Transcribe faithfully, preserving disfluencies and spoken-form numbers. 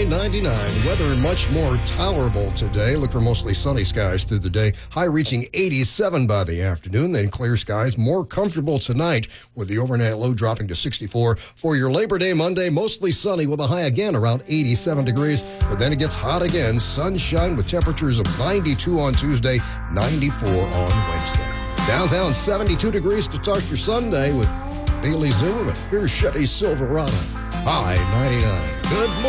high ninety-nine. Weather much more tolerable today. Look for mostly sunny skies through the day. High reaching eighty-seven by the afternoon. Then clear skies. More comfortable tonight with the overnight low dropping to sixty-four. For your Labor Day Monday, mostly sunny with a high again around eighty-seven degrees. But then it gets hot again. Sunshine with temperatures of ninety-two on Tuesday, ninety-four on Wednesday. Downtown seventy-two degrees to start your Sunday with Bailey Zimmerman. Here's Chevy Silverado. High ninety-nine. Good morning.